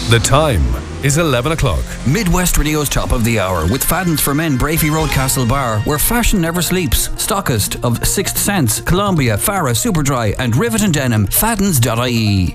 The time is 11 o'clock. Midwest Radio's Top of the Hour with Fadden's for Men, Brafey Road, Castlebar, where fashion never sleeps. Stockist of Sixth Sense, Columbia, Farah, Superdry and Rivet and Denim. Faddens.ie.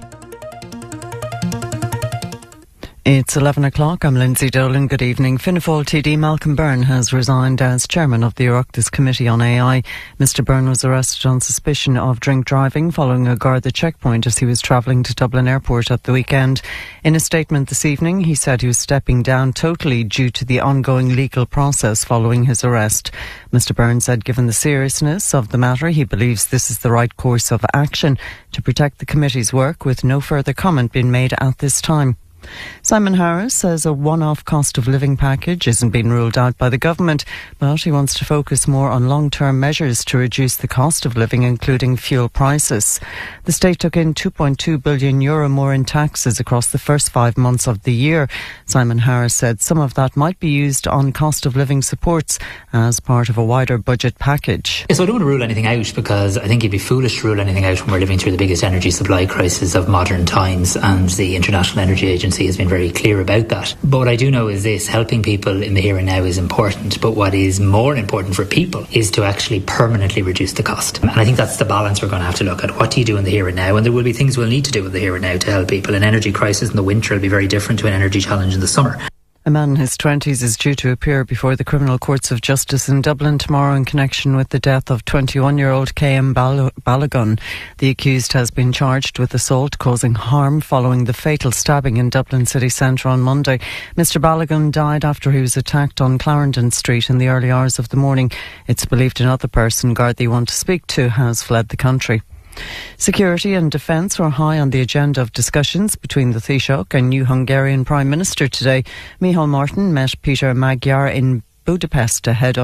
It's 11 o'clock. I'm Lindsay Dolan. Good evening. Fianna Fáil TD Malcolm Byrne has resigned as chairman of the Oireachtas Committee on AI. Mr Byrne was arrested on suspicion of drink driving following a Garda checkpoint as he was travelling to Dublin Airport at the weekend. In a statement this evening, he said he was stepping down totally due to the ongoing legal process following his arrest. Mr Byrne said given the seriousness of the matter, he believes this is the right course of action to protect the committee's work, with no further comment being made at this time. Simon Harris says a one-off cost of living package isn't being ruled out by the government, but he wants to focus more on long-term measures to reduce the cost of living, including fuel prices. The state took in €2.2 billion more in taxes across the first 5 months of the year. Simon Harris said some of that might be used on cost of living supports as part of a wider budget package. Yes, I don't want to rule anything out, because I think it'd be foolish to rule anything out when we're living through the biggest energy supply crisis of modern times, and the International Energy Agency has been very clear about that. But what I do know is this: helping people in the here and now is important, but what is more important for people is to actually permanently reduce the cost. And I think that's the balance we're going to have to look at. What do you do in the here and now? And there will be things we'll need to do in the here and now to help people. An energy crisis in the winter will be very different to an energy challenge in the summer. A man in his 20s is due to appear before the Criminal Courts of Justice in Dublin tomorrow in connection with the death of 21-year-old K.M. Balogun. The accused has been charged with assault causing harm following the fatal stabbing in Dublin city centre on Monday. Mr Balogun died after he was attacked on Clarendon Street in the early hours of the morning. It's believed another person Gardaí want to speak to has fled the country. Security and defence were high on the agenda of discussions between the Taoiseach and new Hungarian Prime Minister today. Micheál Martin met Peter Magyar in Budapest ahead